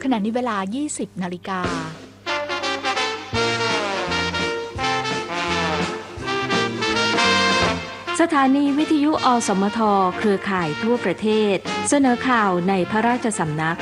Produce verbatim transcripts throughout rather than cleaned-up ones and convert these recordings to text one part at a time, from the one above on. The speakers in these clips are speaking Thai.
ขณะนี้เวลา ยี่สิบ นาฬิกาสถานีวิทยุอสมทเครือข่ายทั่วประเทศเสนอข่าวในพระราชสำนัก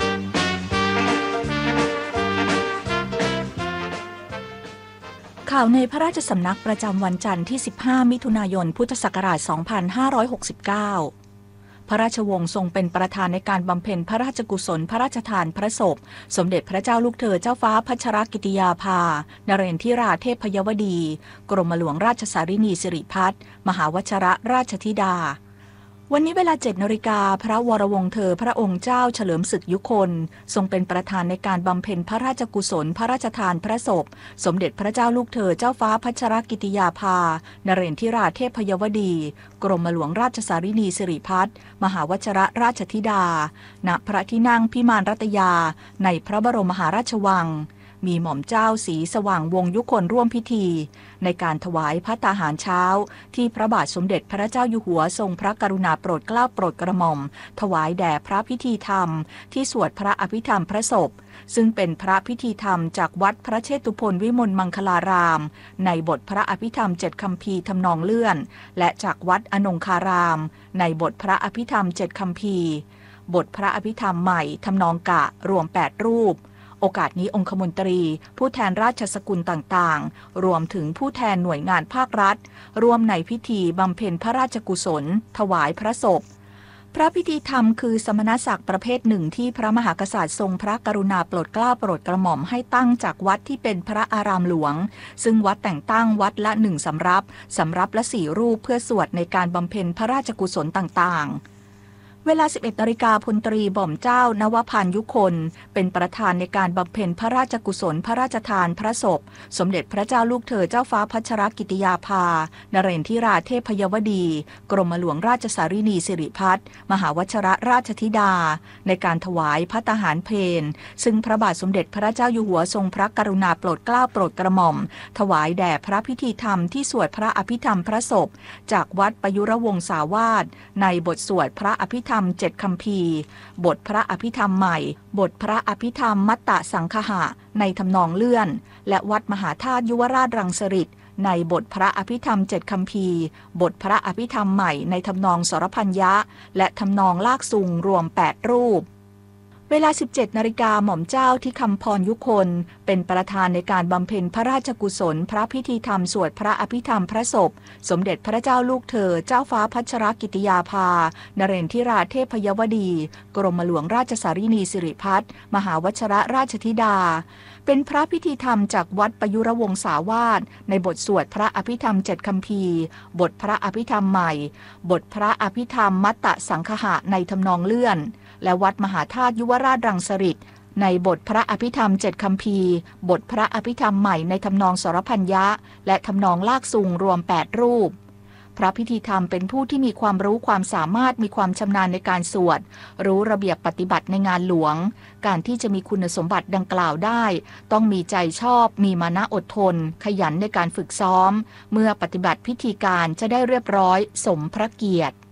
ข่าวในพระราชสำนักประจำวันจันทร์ที่ สิบห้า มิถุนายน พุทธศักราช สองพันห้าร้อยหกสิบเก้า พระราชวงศ์ทรงเป็นประธานในการบำเพ็ญพระราชกุศลพระราชทานพระศพสมเด็จพระเจ้าลูกเธอเจ้าฟ้าพัชรกิติยาภานเรนทิราเทพยวดี กรมหลวงราชสารินีสิริพัฒน์มหาวชิรราชธิดาวันนี้เวลา เจ็ด นาฬิกาพระวรวงศ์เธอพระองค์เจ้าเฉลิมศึกยุคนทรงเป็นประธานในการบำเพ็ญพระราชกุศลพระราชทานพระศพสมเด็จพระเจ้าลูกเธอเจ้าฟ้าพัชรกิติยาภานเรนทิราเทพยวดีกรมหลวงราชสารินีสิริพัฒน์มหาวชิรราชธิดาณพระที่นั่งพิมานรัตยาในพระบรมมหาราชวังมีหม่อมเจ้าศรีสว่างวงศ์ยุคนร่วมพิธีในการถวายภัตตาหารเช้าที่พระบาทสมเด็จพระเจ้าอยู่หัวทรงพระกรุณาโปรดเกล้าโปรดกระหม่อมถวายแด่พระพิธีธรรมที่สวดพระอภิธรรมพระศพซึ่งเป็นพระพิธีธรรมจากวัดพระเชตุพนวิมลมังคลารามในบทพระอภิธรรมเจ็ดคัมภีร์ทำนองเลื่อนและจากวัดอนงคารามในบทพระอภิธรรมเจ็ดคัมภีร์บทพระอภิธรรมใหม่ทำนองกะรวมแปดรูปโอกาสนี้องคมนตรีผู้แทนราชสกุลต่างๆรวมถึงผู้แทนหน่วยงานภาครัฐร่วมในพิธีบำเพ็ญพระราชกุศลถวายพระศพพระพิธีธรรมคือสมณศักดิ์ประเภทหนึ่งที่พระมหากษัตริย์ทรงพระกรุณาโปรดเกล้าโปรดกระหม่อมให้ตั้งจากวัดที่เป็นพระอารามหลวงซึ่งวัดแต่งตั้งวัดละหนึ่งสำรับสำรับละสี่รูปเพื่อสวดในการบำเพ็ญพระราชกุศลต่างๆเวลา สิบเอ็ด นาฬิกาพลตรีบ่อมเจ้านวพันธ์ยุคนเป็นประธานในการบำเพ็ญพระราชกุศลพระราชทานพระศพสมเด็จพระเจ้าลูกเธอเจ้าฟ้าพัชรกิติยาภานเรนทิราเทพยวดีกรมหลวงราชสารินีสิริพัฒน์มหาวชิรราชธิดาในการถวายภัตตาหารเพลซึ่งพระบาทสมเด็จพระเจ้าอยู่หัวทรงพระกรุณาโปรดเกล้าโปรดกระหม่อมถวายแด่พระพิธีธรรมที่สวดพระอภิธรรมพระศพจากวัดปยุรวงศาวาสในบทสวดพระอภิธรรมเจ็ดคัมภีร์บทพระอภิธรรมใหม่บทพระอภิธรรมมัตตสังคหะในทำนองเลื่อนและวัดมหาธาตุยุวราชรังสฤษฎ์ในบทพระอภิธรรมเจ็ดคัมภีร์บทพระอภิธรรมใหม่ในทำนองสรพัญญะและทำนองลากซุงรวมแปดรูปเวลา สิบเจ็ด นาฬิกาหม่อมเจ้าที่คำพรยุคนเป็นประธานในการบำเพ็ญพระราชกุศลพระพิธีธรรมสวดพระอภิธรรมพระศพสมเด็จพระเจ้าลูกเธอเจ้าฟ้าพัชรกิติยาภานเรนทิราเทพยวดีกรมหลวงราชสารินีสิริพัฒน์มหาวชิรราชธิดาเป็นพระพิธีธรรมจากวัดปยุรวงศาวาสในบทสวดพระอภิธรรมเจ็ดคัมภีร์บทพระอภิธรรมใหม่บทพระอภิธรรมมัตตสังคหะในทำนองเลื่อนและวัดมหาธาตุยุวราชรังสฤษฎ์ในบทพระอภิธรรมเจ็ดคัมภีร์บทพระอภิธรรมใหม่ในทำนองสรพัญญะและทำนองลากซุงรวมแปดรูปพระพิธีธรรมเป็นผู้ที่มีความรู้ความสามารถมีความชำนาญในการสวดรู้ระเบียบปฏิบัติในงานหลวงการที่จะมีคุณสมบัติดังกล่าวได้ต้องมีใจชอบมีมานะอดทนขยันในการฝึกซ้อมเมื่อปฏิบัติพิธีการจะได้เรียบร้อยสมพระเกียรติ